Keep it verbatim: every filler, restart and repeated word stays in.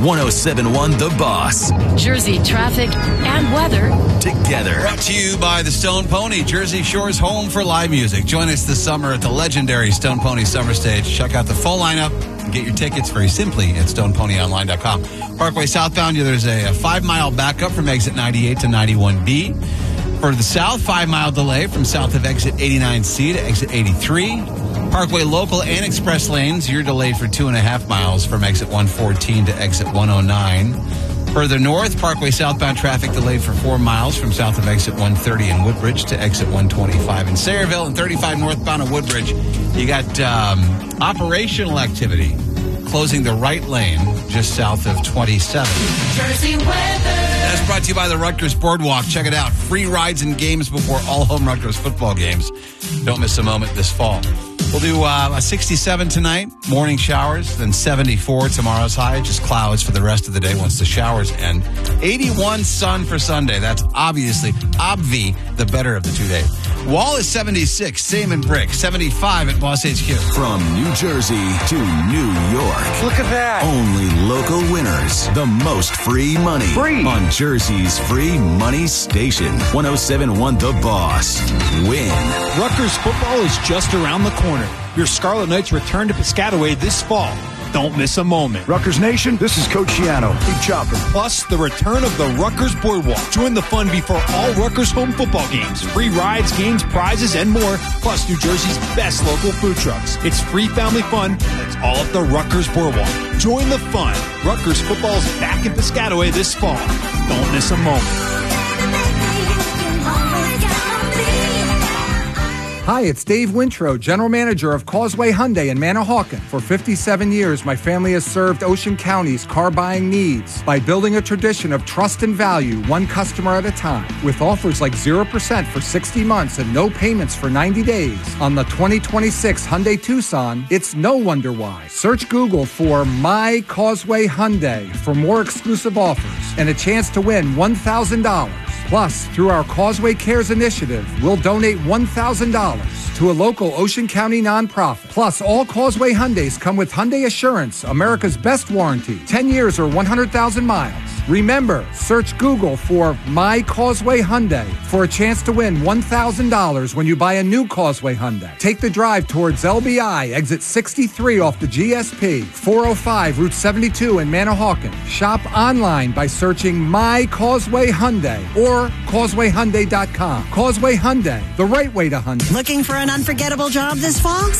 one oh seven point one The Boss. Jersey traffic and weather together. Brought to you by the Stone Pony, Jersey Shore's home for live music. Join us this summer at the legendary Stone Pony Summer Stage. Check out the full lineup and get your tickets very simply at stone pony online dot com. Parkway southbound, there's a, a five-mile backup from exit ninety-eight to ninety-one B. For the south, five-mile delay from south of exit eighty-nine C to exit eighty-three. Parkway local and express lanes, you're delayed for two and a half miles from exit one fourteen to exit one oh nine. Further north, Parkway southbound traffic delayed for four miles from south of exit one thirty in Woodbridge to exit one twenty-five in Sayreville, and thirty-five northbound in Woodbridge. You got um, operational activity closing the right lane just south of twenty-seven. Jersey weather. That's brought to you by the Rutgers Boardwalk. Check it out. Free rides and games before all home Rutgers football games. Don't miss a moment this fall. We'll do uh, a sixty-seven tonight, morning showers, then seventy-four tomorrow's high, just clouds for the rest of the day once the showers end. eighty-one sun for Sunday. That's obviously, obvi, the better of the two days. Wall is seventy-six, same in Brick, seventy-five at Boss H Q. From New Jersey to New York. Look at that. Only local winners. The most free money. Free. On Jersey's free money station. one oh seven point one The Boss. Win. Rutgers football is just around the corner. Your Scarlet Knights return to Piscataway this fall. Don't miss a moment. Rutgers Nation, this is Coach Shiano. Keep chopping. Plus, the return of the Rutgers Boardwalk. Join the fun before all Rutgers home football games. Free rides, games, prizes, and more. Plus, New Jersey's best local food trucks. It's free family fun, and it's all at the Rutgers Boardwalk. Join the fun. Rutgers football's back in Piscataway this fall. Don't miss a moment. Hi, it's Dave Wintrow, General Manager of Causeway Hyundai in Manahawkin. For fifty-seven years, my family has served Ocean County's car buying needs by building a tradition of trust and value, one customer at a time. With offers like zero percent for sixty months and no payments for ninety days. On the twenty twenty-six Hyundai Tucson, it's no wonder why. Search Google for My Causeway Hyundai for more exclusive offers and a chance to win one thousand dollars. Plus, through our Causeway Cares initiative, we'll donate one thousand dollars to a local Ocean County nonprofit. Plus, all Causeway Hyundais come with Hyundai Assurance, America's best warranty, ten years or one hundred thousand miles. Remember, search Google for My Causeway Hyundai for a chance to win one thousand dollars when you buy a new Causeway Hyundai. Take the drive towards L B I, exit sixty-three off the G S P, four oh five Route seventy-two in Manahawkin. Shop online by searching My Causeway Hyundai or causeway hyundai dot com. Causeway Hyundai, the right way to Hyundai. Looking for an unforgettable job this fall?